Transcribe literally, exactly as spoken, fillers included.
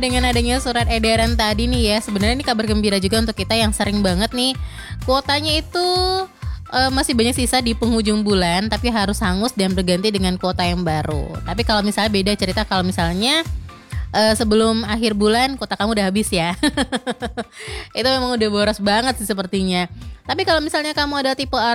Dengan adanya surat edaran tadi nih ya, sebenarnya ini kabar gembira juga untuk kita yang sering banget nih kuotanya itu uh, masih banyak sisa di penghujung bulan, tapi harus hangus dan berganti dengan kuota yang baru. Tapi kalau misalnya beda cerita kalau misalnya uh, sebelum akhir bulan kuota kamu udah habis ya. Itu memang udah boros banget sih sepertinya. Tapi kalau misalnya kamu ada tipe